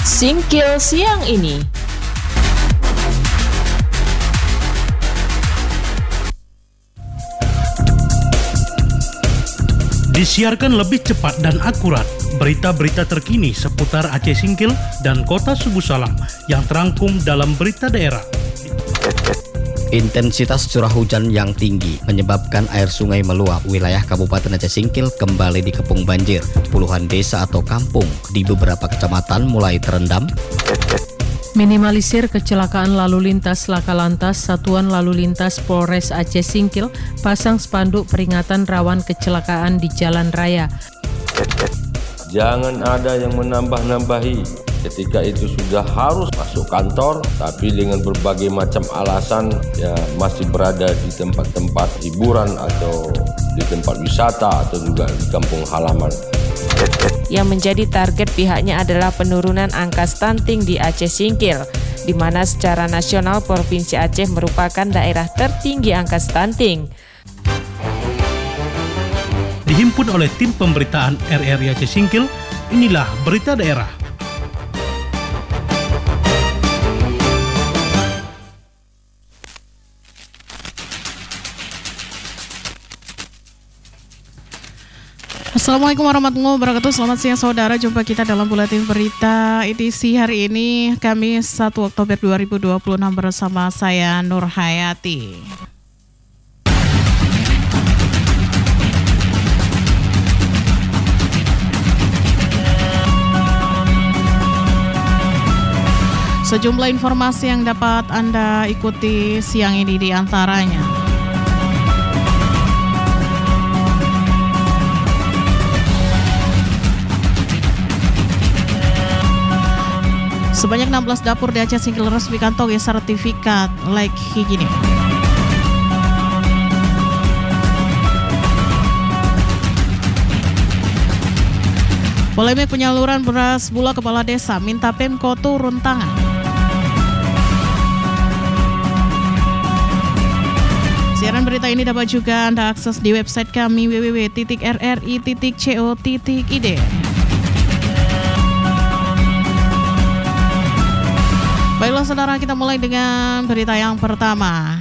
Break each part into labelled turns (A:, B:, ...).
A: Singkil siang ini.
B: Disiarkan lebih cepat dan akurat berita-berita terkini seputar Aceh Singkil dan Kota Subu Salam yang terangkum dalam Berita Daerah.
C: Intensitas curah hujan yang tinggi menyebabkan air sungai meluap. Wilayah Kabupaten Aceh Singkil kembali dikepung banjir. Puluhan desa atau kampung di beberapa kecamatan mulai terendam.
A: Minimalisir kecelakaan lalu lintas. Laka Lantas Satuan Lalu Lintas Polres Aceh Singkil pasang spanduk peringatan rawan kecelakaan di jalan raya.
D: Jangan ada yang menambah-nambahi ketika itu sudah harus masuk kantor, tapi dengan berbagai macam alasan masih berada di tempat-tempat hiburan atau di tempat wisata atau juga di kampung halaman.
E: Yang menjadi target pihaknya adalah penurunan angka stunting di Aceh Singkil, di mana secara nasional Provinsi Aceh merupakan daerah tertinggi angka stunting.
B: Dihimpun oleh tim pemberitaan RRI Aceh Singkil, inilah Berita Daerah.
F: Assalamualaikum warahmatullahi wabarakatuh. Selamat siang saudara, jumpa kita dalam Buletin Berita edisi hari ini, Kamis 1 Oktober 2026 bersama saya Nur Hayati. Sejumlah informasi yang dapat Anda ikuti siang ini di antaranya. Sebanyak 16 dapur di Aceh Singkil resmi kantongi sertifikat layak higienis. Polemik penyaluran beras bulog kepala desa minta Pemko turun tangan. Siaran berita ini dapat juga Anda akses di website kami www.rri.co.id. Baiklah saudara, kita mulai dengan berita yang pertama.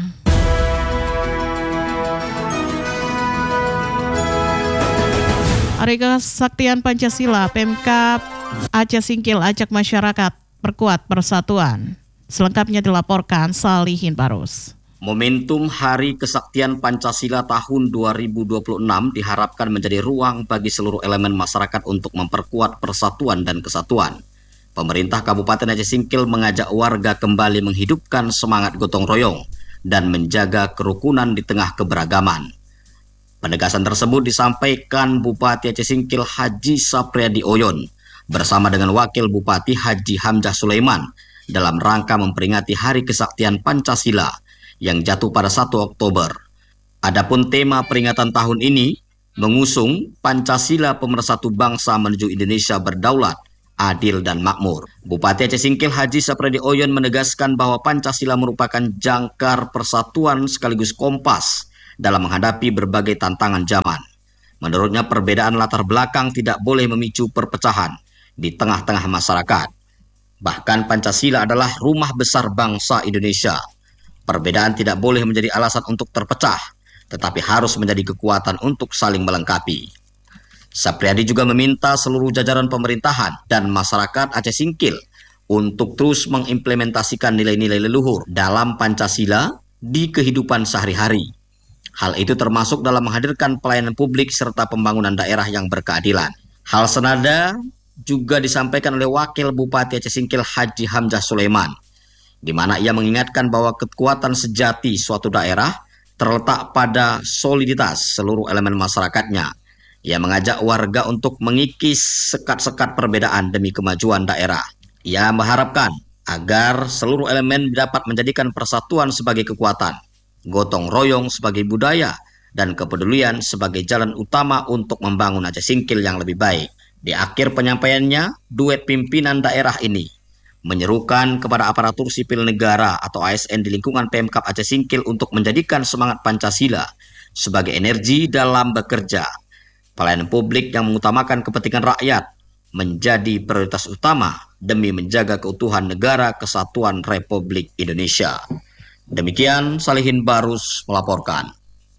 F: Hari Kesaktian Pancasila, Pemkab Aceh Singkil ajak masyarakat perkuat persatuan. Selengkapnya dilaporkan Salihin Barus.
C: Momentum Hari Kesaktian Pancasila tahun 2026 diharapkan menjadi ruang bagi seluruh elemen masyarakat untuk memperkuat persatuan dan kesatuan. Pemerintah Kabupaten Aceh Singkil mengajak warga kembali menghidupkan semangat gotong royong dan menjaga kerukunan di tengah keberagaman. Penegasan tersebut disampaikan Bupati Aceh Singkil Haji Sapriadi Oyon bersama dengan Wakil Bupati Haji Hamzah Sulaiman dalam rangka memperingati Hari Kesaktian Pancasila yang jatuh pada 1 Oktober. Adapun tema peringatan tahun ini mengusung Pancasila pemersatu bangsa menuju Indonesia berdaulat, adil dan makmur. Bupati Aceh Singkil Haji Sapriadi Oyon menegaskan bahwa Pancasila merupakan jangkar persatuan sekaligus kompas dalam menghadapi berbagai tantangan zaman. Menurutnya perbedaan latar belakang tidak boleh memicu perpecahan di tengah-tengah masyarakat. Bahkan Pancasila adalah rumah besar bangsa Indonesia. Perbedaan tidak boleh menjadi alasan untuk terpecah, tetapi harus menjadi kekuatan untuk saling melengkapi. Sapriadi juga meminta seluruh jajaran pemerintahan dan masyarakat Aceh Singkil untuk terus mengimplementasikan nilai-nilai leluhur dalam Pancasila di kehidupan sehari-hari. Hal itu termasuk dalam menghadirkan pelayanan publik serta pembangunan daerah yang berkeadilan. Hal senada juga disampaikan oleh Wakil Bupati Aceh Singkil Haji Hamzah Sulaiman, di mana ia mengingatkan bahwa kekuatan sejati suatu daerah terletak pada soliditas seluruh elemen masyarakatnya. Ia mengajak warga untuk mengikis sekat-sekat perbedaan demi kemajuan daerah. Ia mengharapkan agar seluruh elemen dapat menjadikan persatuan sebagai kekuatan, gotong royong sebagai budaya, dan kepedulian sebagai jalan utama untuk membangun Aceh Singkil yang lebih baik. Di akhir penyampaiannya, duet pimpinan daerah ini menyerukan kepada aparatur sipil negara atau ASN di lingkungan Pemkab Aceh Singkil untuk menjadikan semangat Pancasila sebagai energi dalam bekerja, pelayanan publik yang mengutamakan kepentingan rakyat, menjadi prioritas utama demi menjaga keutuhan negara kesatuan Republik Indonesia. Demikian Salihin Barus melaporkan.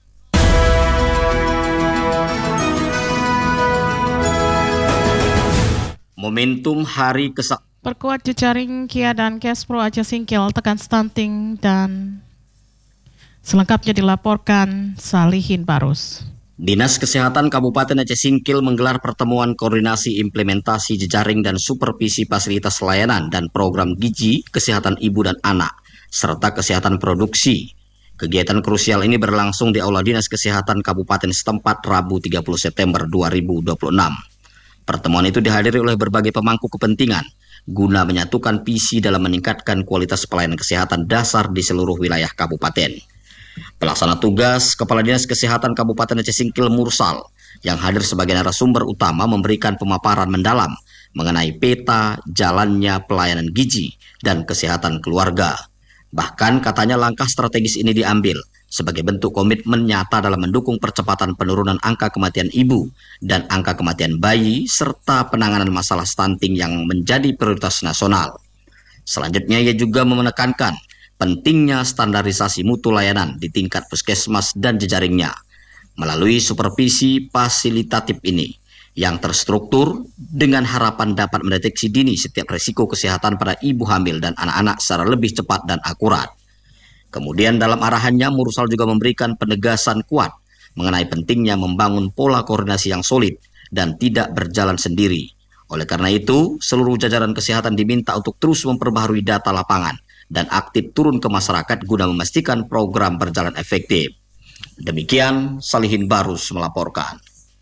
C: Momentum Hari Kesaktian.
F: Perkuat jejaring KIA dan Kespro Aceh Singkil tekan stunting dan selengkapnya dilaporkan Salihin Barus.
C: Dinas Kesehatan Kabupaten Aceh Singkil menggelar pertemuan koordinasi implementasi jejaring dan supervisi fasilitas layanan dan program gizi, kesehatan ibu dan anak, serta kesehatan produksi. Kegiatan krusial ini berlangsung di Aula Dinas Kesehatan Kabupaten setempat Rabu 30 September 2026. Pertemuan itu dihadiri oleh berbagai pemangku kepentingan guna menyatukan visi dalam meningkatkan kualitas pelayanan kesehatan dasar di seluruh wilayah kabupaten. Pelaksana tugas Kepala Dinas Kesehatan Kabupaten Aceh Singkil Mursal yang hadir sebagai narasumber utama memberikan pemaparan mendalam mengenai peta jalannya pelayanan gizi dan kesehatan keluarga. Bahkan katanya langkah strategis ini diambil sebagai bentuk komitmen nyata dalam mendukung percepatan penurunan angka kematian ibu dan angka kematian bayi serta penanganan masalah stunting yang menjadi prioritas nasional. Selanjutnya ia juga menekankan pentingnya standarisasi mutu layanan di tingkat puskesmas dan jejaringnya. Melalui supervisi fasilitatif ini yang terstruktur dengan harapan dapat mendeteksi dini setiap risiko kesehatan pada ibu hamil dan anak-anak secara lebih cepat dan akurat. Kemudian dalam arahannya Mursal juga memberikan penegasan kuat mengenai pentingnya membangun pola koordinasi yang solid dan tidak berjalan sendiri. Oleh karena itu, seluruh jajaran kesehatan diminta untuk terus memperbaharui data lapangan dan aktif turun ke masyarakat guna memastikan program berjalan efektif. Demikian Salihin Barus melaporkan.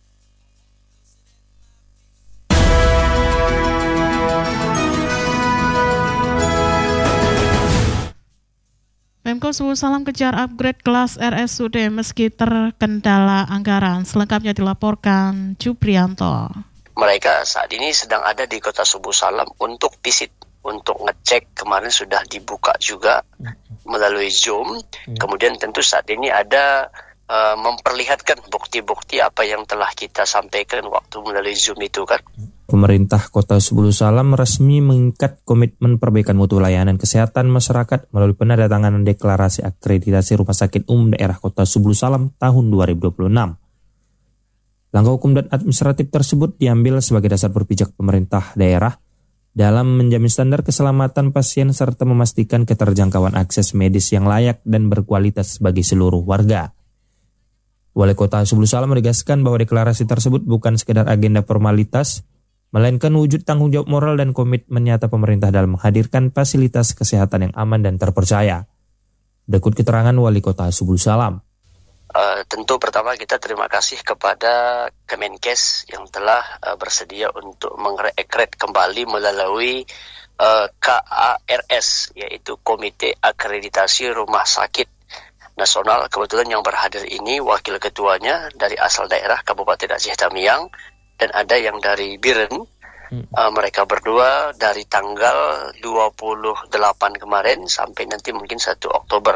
F: Pemko Suhu Salam kejar upgrade kelas RSUD meski terkendala anggaran. Selengkapnya dilaporkan Juprianto.
G: Mereka saat ini sedang ada di Kota Subuh Salam untuk visit, untuk ngecek. Kemarin sudah dibuka juga melalui Zoom. Kemudian tentu saat ini ada memperlihatkan bukti-bukti apa yang telah kita sampaikan waktu melalui Zoom itu kan.
H: Pemerintah Kota Subuh Salam resmi mengikat komitmen perbaikan mutu layanan kesehatan masyarakat melalui penandatanganan deklarasi akreditasi Rumah Sakit Umum Daerah Kota Subuh Salam tahun 2026. Langkah hukum dan administratif tersebut diambil sebagai dasar berpijak pemerintah daerah dalam menjamin standar keselamatan pasien serta memastikan keterjangkauan akses medis yang layak dan berkualitas bagi seluruh warga. Wali Kota Subuh Salam menegaskan bahwa deklarasi tersebut bukan sekedar agenda formalitas, melainkan wujud tanggung jawab moral dan komitmen nyata pemerintah dalam menghadirkan fasilitas kesehatan yang aman dan terpercaya. Berikut keterangan Wali Kota Subuh Salam.
G: Tentu pertama kita terima kasih kepada Kemenkes yang telah bersedia untuk mengrekrut kembali melalui KARS, yaitu Komite Akreditasi Rumah Sakit Nasional. Kebetulan yang berhadir ini wakil ketuanya dari asal daerah Kabupaten Aceh Tamiang, dan ada yang dari Biren. Mereka berdua dari tanggal 28 kemarin sampai nanti mungkin 1 Oktober.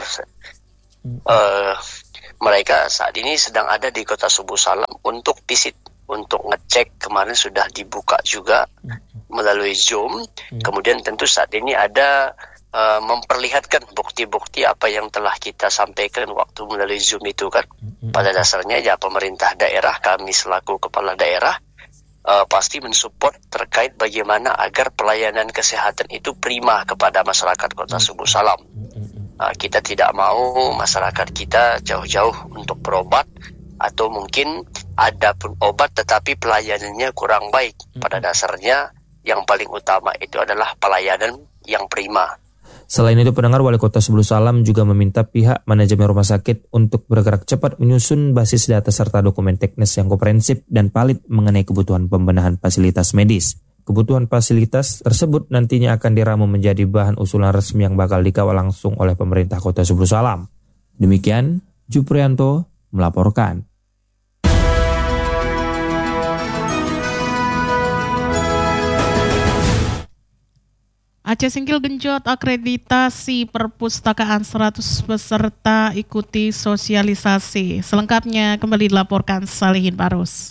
G: Mereka saat ini sedang ada di Kota Subuh Salam untuk visit, untuk ngecek. Kemarin sudah dibuka juga melalui Zoom. Kemudian tentu saat ini ada memperlihatkan bukti-bukti apa yang telah kita sampaikan waktu melalui Zoom itu kan. Pada dasarnya ya pemerintah daerah, kami selaku kepala daerah pasti mensupport terkait bagaimana agar pelayanan kesehatan itu prima kepada masyarakat Kota Subuh Salam. Kita tidak mau masyarakat kita jauh-jauh untuk berobat, atau mungkin ada pun obat tetapi pelayanannya kurang baik. Pada dasarnya yang paling utama itu adalah pelayanan yang prima.
H: Selain itu, pendengar, Wali Kota Subuh Salam juga meminta pihak manajemen rumah sakit untuk bergerak cepat menyusun basis data serta dokumen teknis yang komprehensif dan valid mengenai kebutuhan pembenahan fasilitas medis. Kebutuhan fasilitas tersebut nantinya akan diramu menjadi bahan usulan resmi yang bakal dikawal langsung oleh pemerintah Kota Subuh Salam. Demikian, Juprianto melaporkan.
F: Aceh Singkil genjot akreditasi perpustakaan 100 peserta ikuti sosialisasi. Selengkapnya kembali dilaporkan Salihin Barus.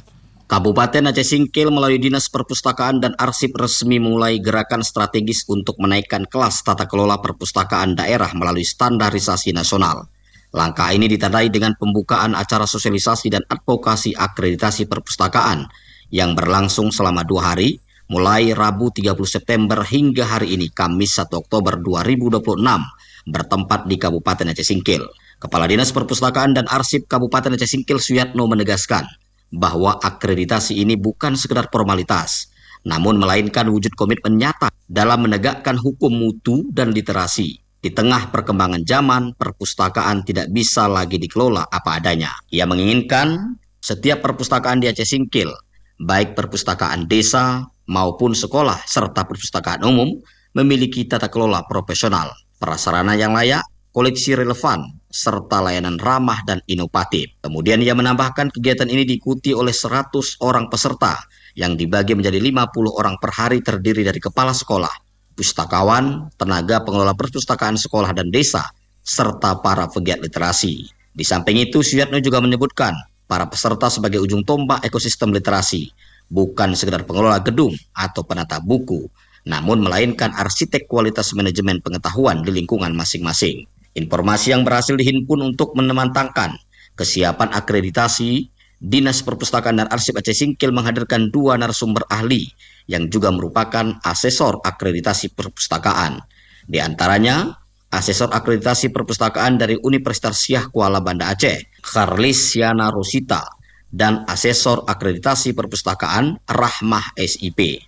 C: Kabupaten Aceh Singkil melalui Dinas Perpustakaan dan Arsip resmi memulai gerakan strategis untuk menaikkan kelas tata kelola perpustakaan daerah melalui standarisasi nasional. Langkah ini ditandai dengan pembukaan acara sosialisasi dan advokasi akreditasi perpustakaan yang berlangsung selama 2 hari, mulai Rabu 30 September hingga hari ini Kamis 1 Oktober 2026, bertempat di Kabupaten Aceh Singkil. Kepala Dinas Perpustakaan dan Arsip Kabupaten Aceh Singkil Suyatno menegaskan bahwa akreditasi ini bukan sekedar formalitas, namun melainkan wujud komitmen nyata dalam menegakkan hukum mutu dan literasi. Di tengah perkembangan zaman, perpustakaan tidak bisa lagi dikelola apa adanya. Ia menginginkan setiap perpustakaan di Aceh Singkil, baik perpustakaan desa maupun sekolah serta perpustakaan umum, memiliki tata kelola profesional, prasarana yang layak, koleksi relevan, serta layanan ramah dan inovatif. Kemudian ia menambahkan kegiatan ini diikuti oleh 100 orang peserta yang dibagi menjadi 50 orang per hari, terdiri dari kepala sekolah, pustakawan, tenaga pengelola perpustakaan sekolah dan desa, serta para pegiat literasi. Di samping itu, Suyatno juga menyebutkan para peserta sebagai ujung tombak ekosistem literasi, bukan sekedar pengelola gedung atau penata buku, namun melainkan arsitek kualitas manajemen pengetahuan di lingkungan masing-masing. Informasi yang berhasil dihimpun untuk menemantangkan kesiapan akreditasi, Dinas Perpustakaan dan Arsip Aceh Singkil menghadirkan 2 narasumber ahli yang juga merupakan asesor akreditasi perpustakaan. Di antaranya, asesor akreditasi perpustakaan dari Universitas Syah Kuala Banda Aceh, Karlis Siana Rosita, dan asesor akreditasi perpustakaan Rahmah SIP.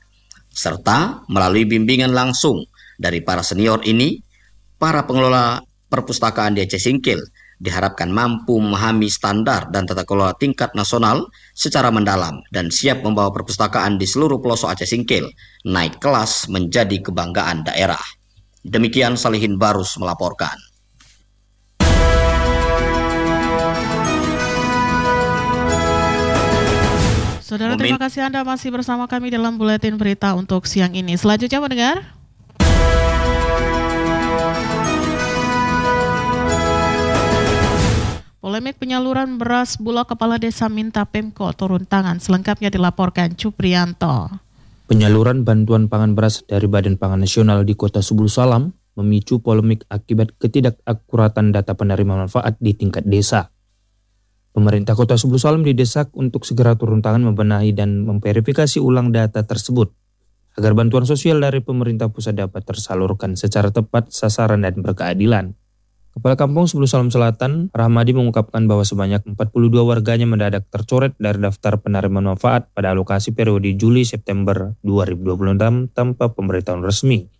C: Serta melalui bimbingan langsung dari para senior ini, para pengelola perpustakaan di Aceh Singkil diharapkan mampu memahami standar dan tata kelola tingkat nasional secara mendalam dan siap membawa perpustakaan di seluruh pelosok Aceh Singkil naik kelas menjadi kebanggaan daerah. Demikian Salihin Barus melaporkan.
F: Saudara, terima kasih Anda masih bersama kami dalam Buletin Berita untuk siang ini. Selanjutnya mendengar. Polemik penyaluran beras Bulog, kepala desa minta Pemko turun tangan. Selengkapnya dilaporkan Cuprianto.
H: Penyaluran bantuan pangan beras dari Badan Pangan Nasional di Kota Subulu Salam memicu polemik akibat ketidakakuratan data penerima manfaat di tingkat desa. Pemerintah Kota Subulu Salam didesak untuk segera turun tangan membenahi dan memverifikasi ulang data tersebut agar bantuan sosial dari pemerintah pusat dapat tersalurkan secara tepat, sasaran, dan berkeadilan. Kepala Kampung Subulu Salam Selatan, Rahmadi, mengungkapkan bahwa sebanyak 42 warganya mendadak tercoret dari daftar penerima manfaat pada alokasi periode Juli-September 2026 tanpa pemberitahuan resmi.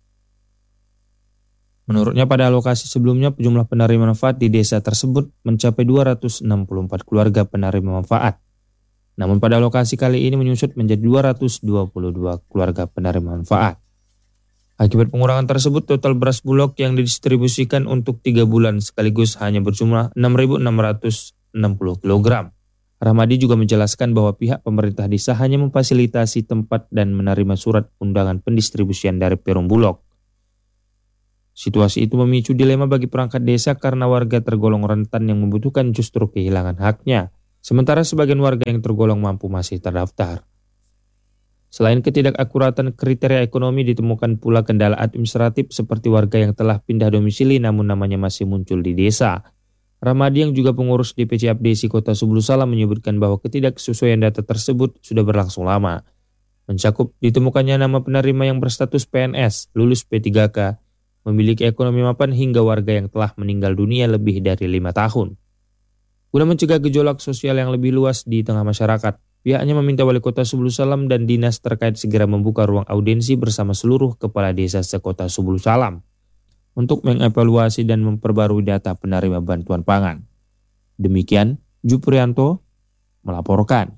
H: Menurutnya pada alokasi sebelumnya jumlah penerima manfaat di desa tersebut mencapai 264 keluarga penerima manfaat. Namun pada alokasi kali ini menyusut menjadi 222 keluarga penerima manfaat. Akibat pengurangan tersebut, total beras Bulog yang didistribusikan untuk 3 bulan sekaligus hanya berjumlah 6.660 kg. Rahmadi juga menjelaskan bahwa pihak pemerintah desa hanya memfasilitasi tempat dan menerima surat undangan pendistribusian dari Perum Bulog. Situasi itu memicu dilema bagi perangkat desa karena warga tergolong rentan yang membutuhkan justru kehilangan haknya, sementara sebagian warga yang tergolong mampu masih terdaftar. Selain ketidakakuratan kriteria ekonomi, ditemukan pula kendala administratif seperti warga yang telah pindah domisili namun namanya masih muncul di desa. Rahmadi yang juga pengurus DPC Abdesi Kota Subulu Salam menyebutkan bahwa ketidaksesuaian data tersebut sudah berlangsung lama. Mencakup ditemukannya nama penerima yang berstatus PNS, lulus P3K, memiliki ekonomi mapan hingga warga yang telah meninggal dunia lebih dari 5 tahun. Guna mencegah gejolak sosial yang lebih luas di tengah masyarakat, pihaknya meminta Wali Kota Subulu Salam dan dinas terkait segera membuka ruang audiensi bersama seluruh kepala desa sekota Subulu Salam untuk mengevaluasi dan memperbarui data penerima bantuan pangan. Demikian, Juprianto melaporkan.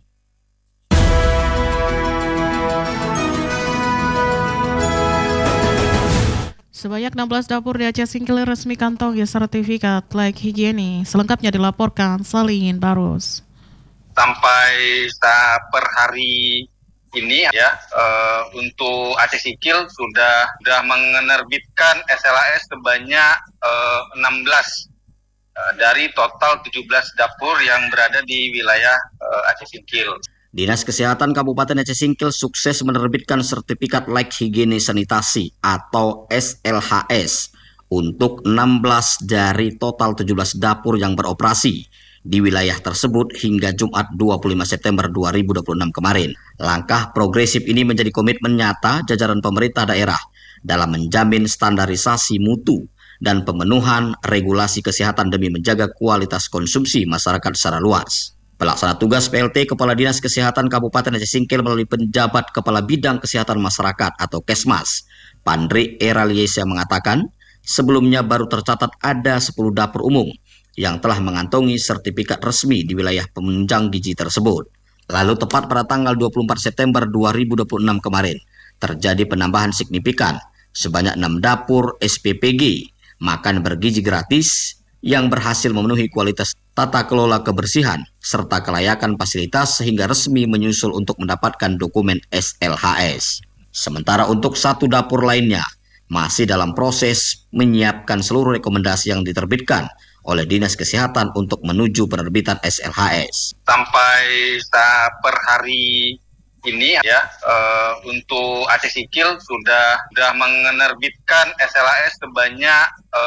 F: Sebanyak 16 dapur di Aceh Singkil resmi kantongi sertifikat layak higiene. Selengkapnya dilaporkan Salihin Barus.
I: Sampai per hari ini ya, untuk Aceh Singkil sudah menerbitkan SLAS sebanyak 16 dari total 17 dapur yang berada di wilayah Aceh Singkil.
C: Dinas Kesehatan Kabupaten Aceh Singkil sukses menerbitkan sertifikat layak higiene sanitasi atau SLHS untuk 16 dari total 17 dapur yang beroperasi di wilayah tersebut hingga Jumat 25 September 2026 kemarin. Langkah progresif ini menjadi komitmen nyata jajaran pemerintah daerah dalam menjamin standarisasi mutu dan pemenuhan regulasi kesehatan demi menjaga kualitas konsumsi masyarakat secara luas. Pelaksana tugas PLT Kepala Dinas Kesehatan Kabupaten Aceh Singkil melalui penjabat Kepala Bidang Kesehatan Masyarakat atau Kesmas, Pandri Eraliesa mengatakan, sebelumnya baru tercatat ada 10 dapur umum yang telah mengantongi sertifikat resmi di wilayah penunjang gizi tersebut. Lalu tepat pada tanggal 24 September 2026 kemarin, terjadi penambahan signifikan sebanyak 6 dapur SPPG, makan bergizi gratis, yang berhasil memenuhi kualitas tata kelola kebersihan serta kelayakan fasilitas sehingga resmi menyusul untuk mendapatkan dokumen SLHS. Sementara untuk 1 dapur lainnya masih dalam proses menyiapkan seluruh rekomendasi yang diterbitkan oleh Dinas Kesehatan untuk menuju penerbitan SLHS.
I: Sampai per hari ini ya untuk Aceh Singkil sudah menerbitkan SLHS sebanyak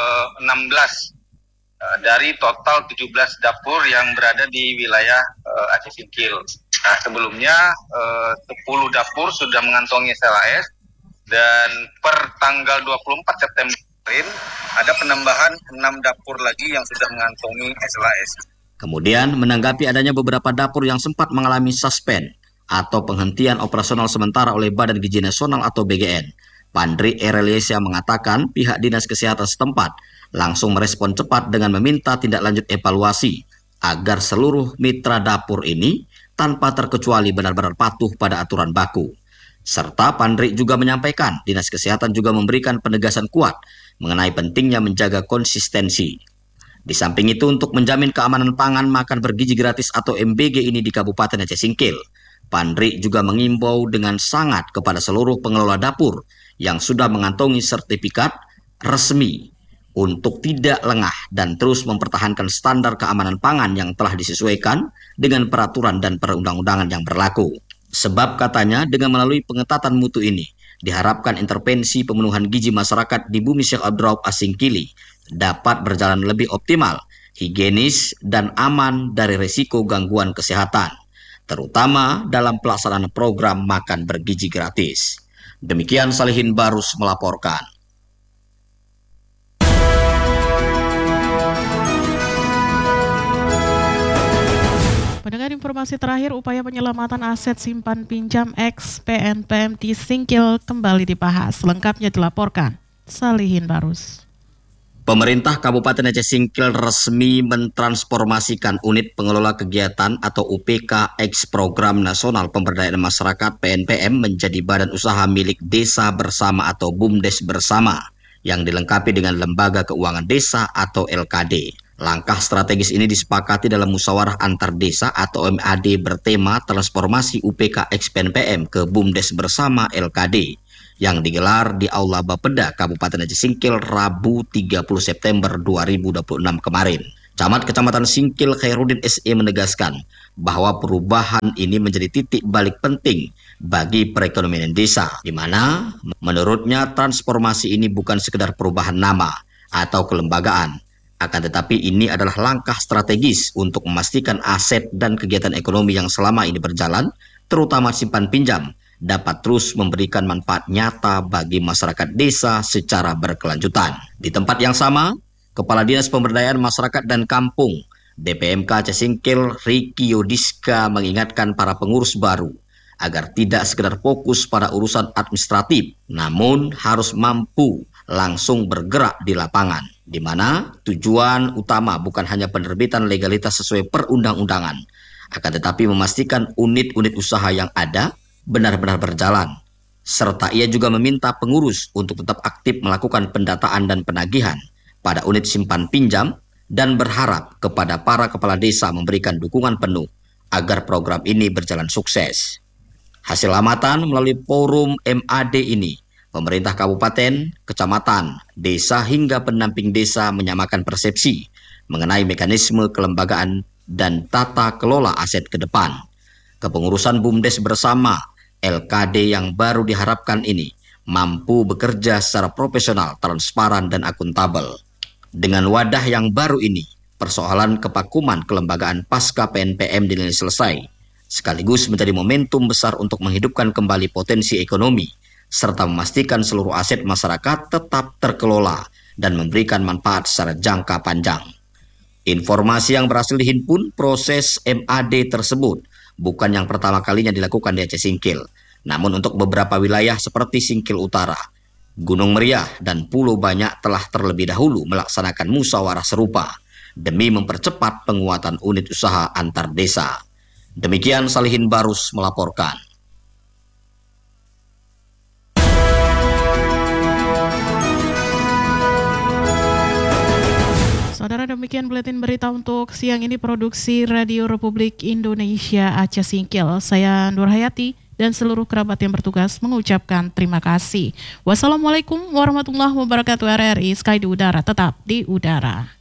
I: 16 dari total 17 dapur yang berada di wilayah Aceh Singkil. Nah, sebelumnya 10 dapur sudah mengantongi SLHS dan per tanggal 24 September kemarin ada penambahan 6 dapur lagi yang sudah mengantongi SLHS.
C: Kemudian menanggapi adanya beberapa dapur yang sempat mengalami suspend atau penghentian operasional sementara oleh Badan Gizi Nasional atau BGN, Pandri Eraliesa mengatakan pihak Dinas Kesehatan setempat langsung merespon cepat dengan meminta tindak lanjut evaluasi agar seluruh mitra dapur ini tanpa terkecuali benar-benar patuh pada aturan baku. Serta Pandri juga menyampaikan Dinas Kesehatan juga memberikan penegasan kuat mengenai pentingnya menjaga konsistensi. Di samping itu untuk menjamin keamanan pangan makan bergizi gratis atau MBG ini di Kabupaten Aceh Singkil, Pandri juga mengimbau dengan sangat kepada seluruh pengelola dapur yang sudah mengantongi sertifikat resmi untuk tidak lengah dan terus mempertahankan standar keamanan pangan yang telah disesuaikan dengan peraturan dan perundang-undangan yang berlaku. Sebab katanya dengan melalui pengetatan mutu ini, diharapkan intervensi pemenuhan gizi masyarakat di Bumi Syekh Abdurraub Asingkili dapat berjalan lebih optimal, higienis, dan aman dari risiko gangguan kesehatan, terutama dalam pelaksanaan program makan bergizi gratis. Demikian Salihin Barus melaporkan.
F: Pendengar informasi terakhir, upaya penyelamatan aset simpan pinjam ex PNPMT Singkil kembali dibahas. Lengkapnya dilaporkan Salihin Barus.
C: Pemerintah Kabupaten Aceh Singkil resmi mentransformasikan unit pengelola kegiatan atau UPK ex Program Nasional Pemberdayaan Masyarakat PNPM menjadi badan usaha milik desa bersama atau BUMDes bersama yang dilengkapi dengan lembaga keuangan desa atau LKD. Langkah strategis ini disepakati dalam musyawarah antar desa atau MAD bertema transformasi UPK ex PNPM ke BUMDes bersama LKD yang digelar di Aula Bapeda Kabupaten Aceh Singkil Rabu 30 September 2026 kemarin. Camat Kecamatan Singkil Khairuddin SE menegaskan bahwa perubahan ini menjadi titik balik penting bagi perekonomian desa, di mana menurutnya transformasi ini bukan sekedar perubahan nama atau kelembagaan, akan tetapi ini adalah langkah strategis untuk memastikan aset dan kegiatan ekonomi yang selama ini berjalan, terutama simpan pinjam, dapat terus memberikan manfaat nyata bagi masyarakat desa secara berkelanjutan. Di tempat yang sama, Kepala Dinas Pemberdayaan Masyarakat dan Kampung DPMK Aceh Singkil Riki Yodiska mengingatkan para pengurus baru agar tidak sekedar fokus pada urusan administratif, namun harus mampu langsung bergerak di lapangan, di mana tujuan utama bukan hanya penerbitan legalitas sesuai perundang-undangan, akan tetapi memastikan unit-unit usaha yang ada benar-benar berjalan. Serta ia juga meminta pengurus untuk tetap aktif melakukan pendataan dan penagihan pada unit simpan pinjam dan berharap kepada para kepala desa memberikan dukungan penuh agar program ini berjalan sukses. Hasil amatan melalui forum MAD ini, pemerintah kabupaten, kecamatan, desa hingga pendamping desa menyamakan persepsi mengenai mekanisme kelembagaan dan tata kelola aset ke depan. Kepengurusan BUMDes bersama LKD yang baru diharapkan ini mampu bekerja secara profesional, transparan, dan akuntabel. Dengan wadah yang baru ini, persoalan kepakuman kelembagaan pasca PNPM dinilai selesai, sekaligus menjadi momentum besar untuk menghidupkan kembali potensi ekonomi, serta memastikan seluruh aset masyarakat tetap terkelola dan memberikan manfaat secara jangka panjang. Informasi yang berhasil dihimpun, proses MAD tersebut bukan yang pertama kalinya dilakukan di Aceh Singkil, namun untuk beberapa wilayah seperti Singkil Utara, Gunung Meriah, dan Pulau Banyak telah terlebih dahulu melaksanakan musyawarah serupa demi mempercepat penguatan unit usaha antar desa. Demikian Salihin Barus melaporkan.
F: Saudara, demikian buletin berita untuk siang ini, produksi Radio Republik Indonesia Aceh Singkil. Saya Nur Hayati dan seluruh kerabat yang bertugas mengucapkan terima kasih. Wassalamualaikum warahmatullahi wabarakatuh. RRI Sky di udara, tetap di udara.